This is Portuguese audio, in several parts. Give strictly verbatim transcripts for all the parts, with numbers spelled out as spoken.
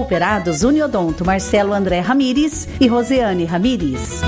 Cooperados Uniodonto, Marcelo André Ramires e Rosiane Ramires.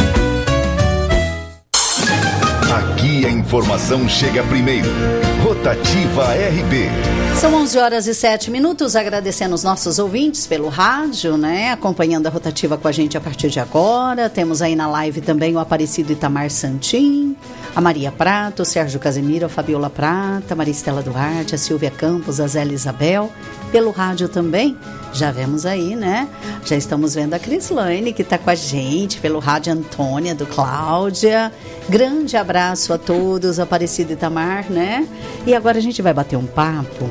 Aqui a informação chega primeiro. Rotativa R B. São onze horas e sete minutos, agradecendo os nossos ouvintes pelo rádio, né? Acompanhando a Rotativa com a gente a partir de agora. Temos aí na live também o Aparecido Itamar Santim, a Maria Prato, o Sérgio Casemiro, a Fabiola Prata, a Maria Estela Duarte, a Silvia Campos, a Zélia Isabel. Pelo rádio também, já vemos aí, né? Já estamos vendo a Crislaine, que está com a gente, pelo rádio Antônia, do Cláudia. Grande abraço a todos, Aparecido Itamar, né? E agora a gente vai bater um papo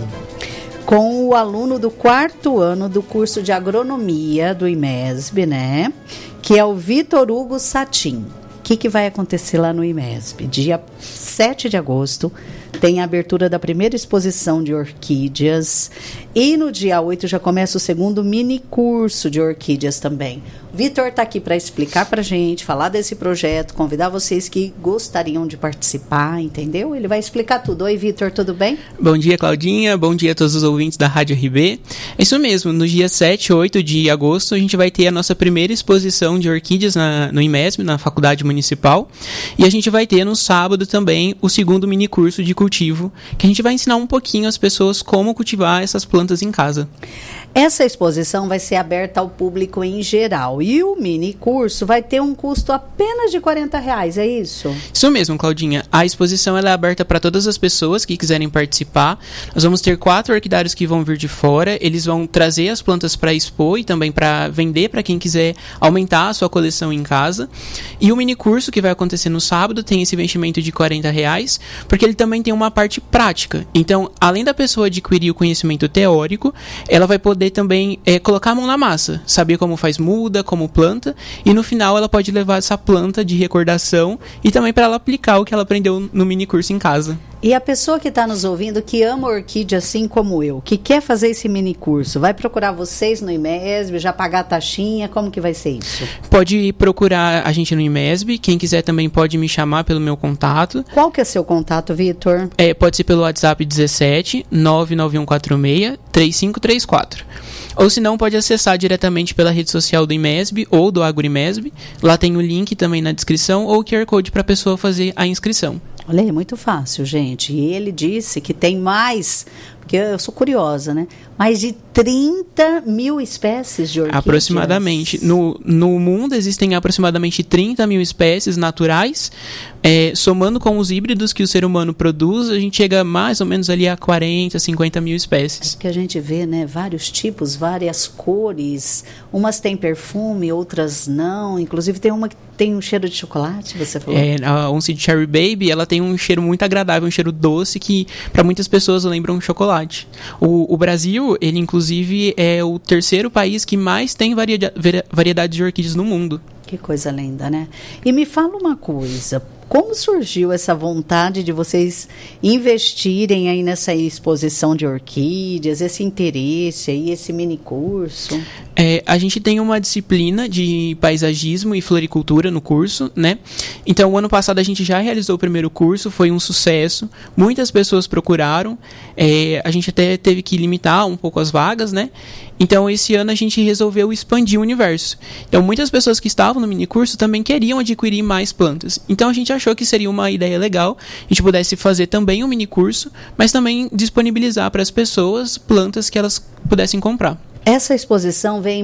com o aluno do quarto ano do curso de agronomia do IMESB, né? Que é o Vitor Hugo Satin. O que, que vai acontecer lá no IMESB? Dia sete de agosto tem a abertura da primeira exposição de orquídeas e no dia oito já começa o segundo mini curso de orquídeas também. O Vitor está aqui para explicar para a gente, falar desse projeto, convidar vocês que gostariam de participar, entendeu? Ele vai explicar tudo. Oi, Vitor, tudo bem? Bom dia, Claudinha. Bom dia a todos os ouvintes da Rádio R B. É isso mesmo, no dia sete e oito de agosto a gente vai ter a nossa primeira exposição de orquídeas na, no IMESB, na Faculdade Municipal. E a gente vai ter no sábado também o segundo mini curso de cultivo, que a gente vai ensinar um pouquinho às pessoas como cultivar essas plantas em casa. Essa exposição vai ser aberta ao público em geral e o mini curso vai ter um custo apenas de quarenta reais, é isso? Isso mesmo, Claudinha. A exposição ela é aberta para todas as pessoas que quiserem participar. Nós vamos ter quatro orquidários que vão vir de fora. Eles vão trazer as plantas para expor e também para vender para quem quiser aumentar a sua coleção em casa. E o mini curso que vai acontecer no sábado tem esse investimento de quarenta reais, porque ele também tem uma parte prática. Então, além da pessoa adquirir o conhecimento teórico, ela vai poder também é, colocar a mão na massa, saber como faz muda, como planta, e no final ela pode levar essa planta de recordação e também para ela aplicar o que ela aprendeu no mini curso em casa. E a pessoa que está nos ouvindo, que ama orquídea assim como eu, que quer fazer esse mini curso, vai procurar vocês no IMESB, já pagar a taxinha, como que vai ser isso? Pode procurar a gente no IMESB, quem quiser também pode me chamar pelo meu contato. Qual que é seu contato, Vitor? É, pode ser pelo WhatsApp dezessete nove nove um quatro seis três cinco três quatro. Ou se não, pode acessar diretamente pela rede social do IMESB ou do AgroIMESB. Lá tem o link também na descrição ou o Q R Code para a pessoa fazer a inscrição. Olha, é muito fácil, gente. E ele disse que tem mais, porque eu sou curiosa, né? Mais de trinta mil espécies de orquídeas. Aproximadamente. No, no mundo existem aproximadamente trinta mil espécies naturais. É, somando com os híbridos que o ser humano produz, a gente chega mais ou menos ali a quarenta, cinquenta mil espécies. É que a gente vê, né? Vários tipos, várias cores. Umas têm perfume, outras não. Inclusive tem uma que tem um cheiro de chocolate, você falou? É, a Once de Cherry Baby, ela tem um cheiro muito agradável, um cheiro doce que para muitas pessoas lembram chocolate. O, o Brasil, ele inclusive é o terceiro país que mais tem variedade, variedade de orquídeas no mundo. Que coisa linda, né? E me fala uma coisa, como surgiu essa vontade de vocês investirem aí nessa exposição de orquídeas, esse interesse aí, esse mini curso? É, a gente tem uma disciplina de paisagismo e floricultura no curso, né? Então, o ano passado a gente já realizou o primeiro curso, foi um sucesso, muitas pessoas procuraram, é, a gente até teve que limitar um pouco as vagas, né? Então, esse ano a gente resolveu expandir o universo. Então, muitas pessoas que estavam no mini curso também queriam adquirir mais plantas. Então, a gente achou que seria uma ideia legal a gente pudesse fazer também um mini curso, mas também disponibilizar para as pessoas plantas que elas pudessem comprar. Essa exposição vem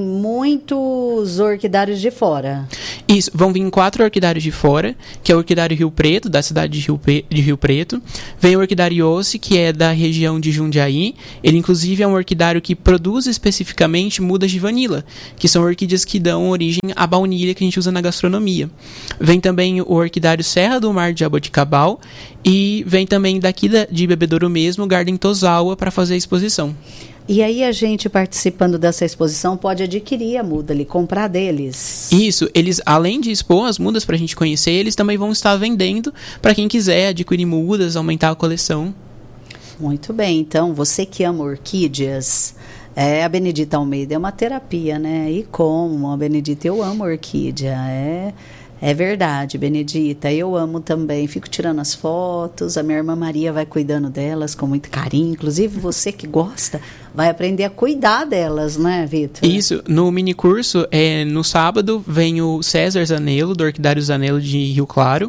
muitos orquidários de fora. Isso, vão vir quatro orquidários de fora, que é o orquidário Rio Preto, da cidade de Rio, Pe- de Rio Preto. Vem o orquidário Ossi, que é da região de Jundiaí. Ele, inclusive, é um orquidário que produz especificamente mudas de vanila, que são orquídeas que dão origem à baunilha que a gente usa na gastronomia. Vem também o orquidário Serra do Mar de Jaboticabal e vem também daqui da, de Bebedouro mesmo, o Garden Tozawa, para fazer a exposição. E aí a gente, participando dessa exposição, pode adquirir a muda ali, comprar deles. Isso, eles, além de expor as mudas para a gente conhecer, eles também vão estar vendendo para quem quiser adquirir mudas, aumentar a coleção. Muito bem, então, você que ama orquídeas, é, a Benedita Almeida é uma terapia, né? E como, a Benedita, eu amo orquídea, é... É verdade, Benedita, eu amo também, fico tirando as fotos, a minha irmã Maria vai cuidando delas com muito carinho, inclusive você que gosta, vai aprender a cuidar delas, né, Vitor? Isso. No mini curso, é, no sábado, vem o César Zanello, do Orquidário Zanello de Rio Claro,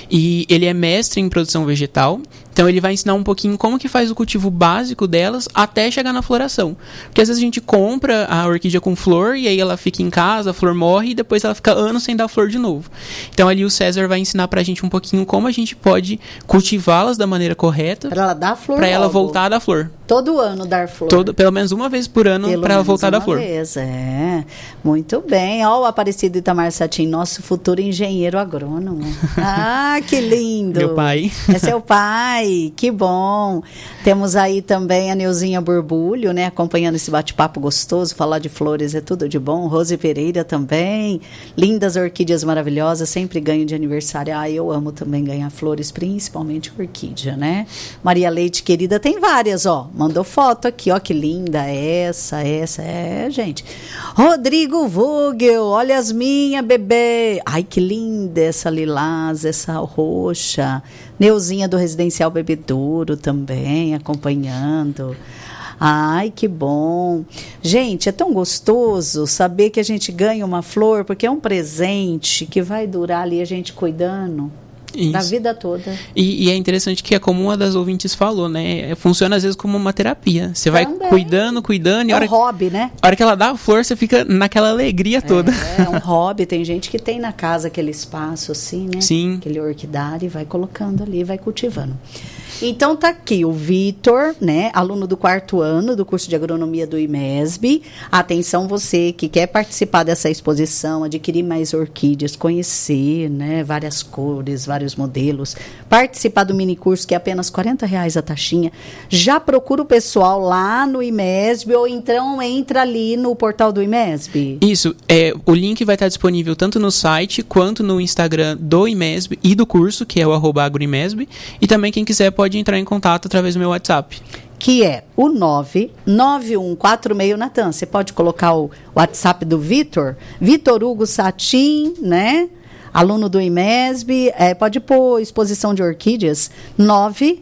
e ele é mestre em produção vegetal. Então ele vai ensinar um pouquinho como que faz o cultivo básico delas até chegar na floração. Porque às vezes a gente compra a orquídea com flor e aí ela fica em casa, a flor morre e depois ela fica anos sem dar flor de novo. Então ali o César vai ensinar pra gente um pouquinho como a gente pode cultivá-las da maneira correta. Pra ela dar flor Pra ela logo. voltar a dar flor. Todo ano dar flor. Todo, pelo menos uma vez por ano Pelo pra ela menos voltar a dar uma flor. Vez, é. Muito bem. Ó, o Aparecido Itamar Satin, nosso futuro engenheiro agrônomo. Ah, que lindo. Meu pai. É seu pai. Que bom. Temos aí também a Neuzinha Borbulho, né? Acompanhando esse bate-papo gostoso. Falar de flores é tudo de bom. Rose Pereira também. Lindas orquídeas maravilhosas. Sempre ganho de aniversário. Ah, eu amo também ganhar flores, principalmente orquídea, né? Maria Leite, querida, tem várias, ó. Mandou foto aqui, ó, que linda essa, essa, é, gente. Rodrigo Vogel, olha as minhas, bebê. Ai, que linda essa lilás, essa roxa. Neuzinha do Residencial Bebedouro também, acompanhando. Ai, que bom. Gente, é tão gostoso saber que a gente ganha uma flor, porque é um presente que vai durar ali a gente cuidando. Isso. Da vida toda. E, e é interessante que é como uma das ouvintes falou, né? Funciona às vezes como uma terapia. Você vai Também. cuidando, cuidando. E É a um hora, hobby, né? a hora que ela dá a flor, você fica naquela alegria toda. É, é um hobby. Tem gente que tem na casa aquele espaço assim, né? Sim. Aquele orquidário e vai colocando ali, vai cultivando. Então tá aqui o Vitor, né, aluno do quarto ano do curso de agronomia do I M E S B. Atenção você que quer participar dessa exposição, adquirir mais orquídeas, conhecer, né, várias cores, vários modelos, participar do mini curso que é apenas quarenta reais a taxinha. Já procura o pessoal lá no I M E S B ou então entra ali no portal do I M E S B. Isso, é, o link vai estar disponível tanto no site quanto no Instagram do I M E S B e do curso, que é o arroba agroimesb, e também quem quiser pode entrar em contato através do meu WhatsApp. Que é o nove nove um quatro seis, Natan, você pode colocar o WhatsApp do Vitor, Vitor Hugo Satin, né? Aluno do I M E S B, é, pode pôr exposição de orquídeas, nove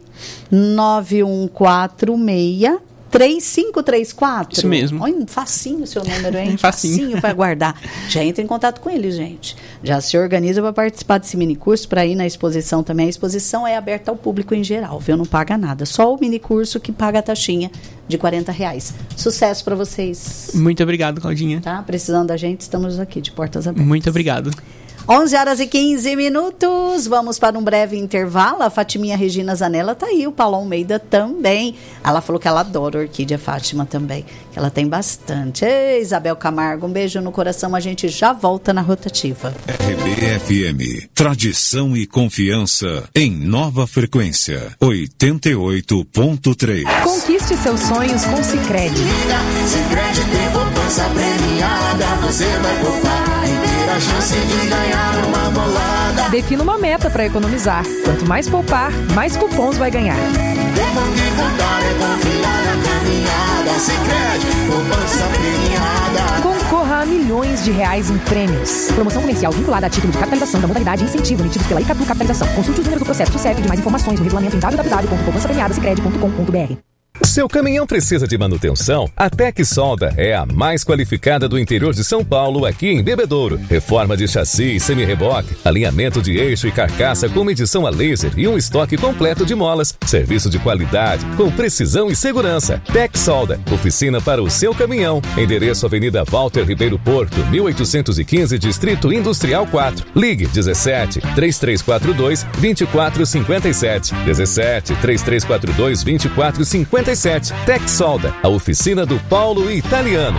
nove um quatro seis três cinco três quatro. Isso mesmo. Olha, facinho o seu número, hein? Facinho. Facinho para guardar. Já entra em contato com ele, gente. Já se organiza para participar desse minicurso, para ir na exposição também. A exposição é aberta ao público em geral, viu? Não paga nada. Só o minicurso que paga a taxinha de quarenta reais. Sucesso para vocês. Muito obrigado, Claudinha. Tá? Precisando da gente, estamos aqui de portas abertas. Muito obrigado. onze horas e quinze minutos, vamos para um breve intervalo. A Fatiminha Regina Zanella tá aí, o Paulo Almeida também. Ela falou que ela adora orquídea, Fátima também, que ela tem bastante. Ei, Isabel Camargo, um beijo no coração, a gente já volta na Rotativa. R B F M, tradição e confiança em nova frequência, oitenta e oito ponto três. Conquiste seus sonhos com Sicredi. Sicredi tem poupança premiada, você vai poupar e ter a chance de ganhar uma bolada. Defina uma meta para economizar. Quanto mais poupar, mais cupons vai ganhar. Temos que contar é confiar na caminhada. Sicredi, poupança premiada. Concorra a milhões de reais em prêmios. Promoção comercial vinculada a título de capitalização da modalidade incentivo emitidos pela Icatu Capitalização. Consulte os números do processo do C E P de mais informações no regulamento em w w w ponto poupança premiada sicredi ponto com ponto b r. Seu caminhão precisa de manutenção? A Tec Solda é a mais qualificada do interior de São Paulo, aqui em Bebedouro. Reforma de chassi e semi-reboque, alinhamento de eixo e carcaça com medição a laser e um estoque completo de molas. Serviço de qualidade, com precisão e segurança. Tec Solda, oficina para o seu caminhão. Endereço Avenida Walter Ribeiro Porto, mil oitocentos e quinze, Distrito Industrial quatro. Ligue dezessete, três três quatro dois, dois quatro cinco sete. dezessete, três três quatro dois, dois quatro cinco sete. Tec Solda, a oficina do Paulo Italiano.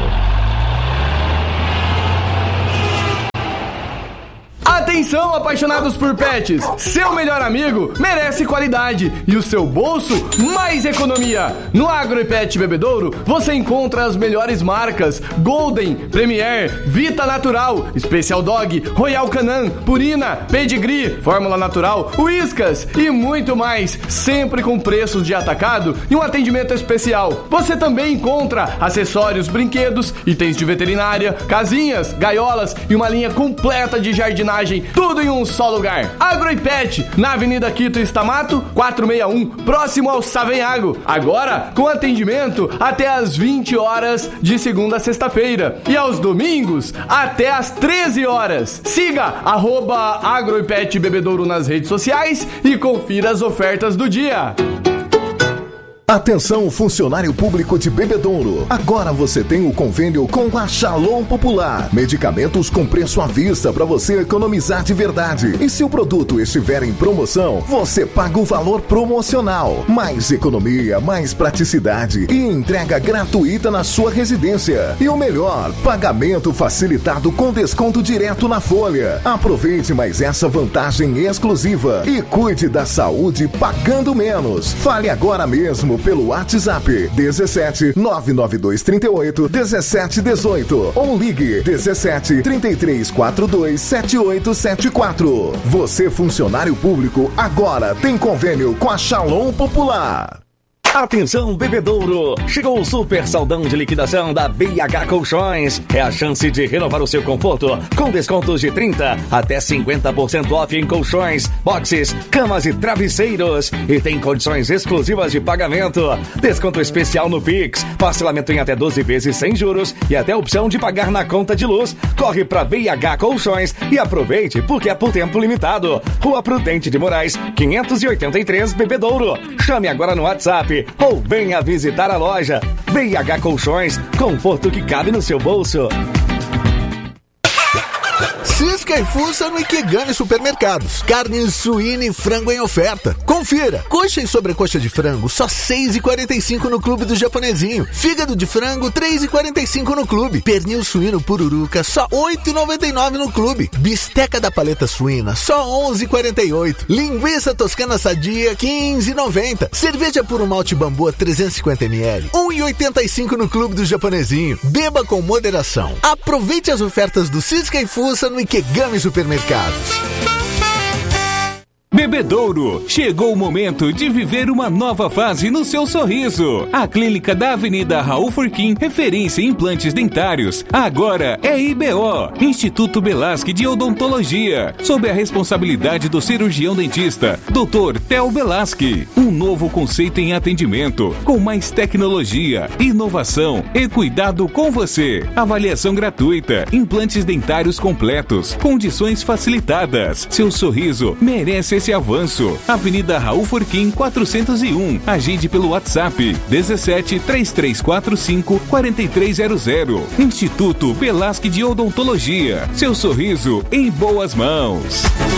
Atenção, apaixonados por pets! Seu melhor amigo merece qualidade e o seu bolso mais economia. No Agro e Pet Bebedouro você encontra as melhores marcas: Golden, Premier, Vita Natural, Special Dog, Royal Canin, Purina, Pedigree, Fórmula Natural, Whiskas e muito mais, sempre com preços de atacado e um atendimento especial. Você também encontra acessórios, brinquedos, itens de veterinária, casinhas, gaiolas e uma linha completa de jardinagem tudo em um só lugar. Agro e Pet, na Avenida Quito Estamato, quatrocentos e sessenta e um, próximo ao Savenhago. Agora, com atendimento até às vinte horas de segunda a sexta-feira. E aos domingos, até às treze horas. Siga arroba Agro e Pet Bebedouro nas redes sociais e confira as ofertas do dia. Atenção, funcionário público de Bebedouro. Agora você tem o convênio com a Shalom Popular. Medicamentos com preço à vista para você economizar de verdade. E se o produto estiver em promoção, você paga o valor promocional. Mais economia, mais praticidade e entrega gratuita na sua residência. E o melhor, pagamento facilitado com desconto direto na folha. Aproveite mais essa vantagem exclusiva e cuide da saúde pagando menos. Fale agora mesmo pelo WhatsApp dezessete nove nove dois trinta e oito dezessete dezoito ou ligue dezessete trinta e três quarenta e dois setenta e oito setenta e quatro. Você, funcionário público, agora tem convênio com a Shalom Popular. Atenção, Bebedouro! Chegou o super saldão de liquidação da B H Colchões. É a chance de renovar o seu conforto com descontos de trinta até cinquenta por cento off em colchões, boxes, camas e travesseiros. E tem condições exclusivas de pagamento. Desconto especial no Pix, parcelamento em até doze vezes sem juros e até opção de pagar na conta de luz. Corre pra B H Colchões e aproveite porque é por tempo limitado. Rua Prudente de Moraes, quinhentos e oitenta e três, Bebedouro. Chame agora no WhatsApp ou venha visitar a loja. B H Colchões, conforto que cabe no seu bolso. Cisca e Fuça no Ikegami Supermercados. Carne suína e frango em oferta. Confira. Coxa e sobrecoxa de frango, só seis reais e quarenta e cinco centavos no Clube do Japonesinho. Fígado de frango, três reais e quarenta e cinco centavos no Clube. Pernil suíno pururuca, só oito reais e noventa e nove centavos no Clube. Bisteca da paleta suína, só onze reais e quarenta e oito centavos. Linguiça toscana sadia, quinze reais e noventa centavos. Cerveja puro malte bambu, trezentos e cinquenta mililitros. um real e oitenta e cinco centavos no Clube do Japonesinho. Beba com moderação. Aproveite as ofertas do Cisca e Fuça no Ikegami Supermercados. Bebedouro, chegou o momento de viver uma nova fase no seu sorriso. A clínica da Avenida Raul Furquim, referência em implantes dentários, agora é I B O, Instituto Belasque de Odontologia, sob a responsabilidade do cirurgião dentista, doutor Theo Belasque. Um novo conceito em atendimento, com mais tecnologia, inovação e cuidado com você. Avaliação gratuita, implantes dentários completos, condições facilitadas. Seu sorriso merece esse avanço. Avenida Raul Furquim, quatrocentos e um. Agende pelo WhatsApp dezessete, três três quatro cinco, quatro três zero zero. Instituto Belasque de Odontologia. Seu sorriso em boas mãos.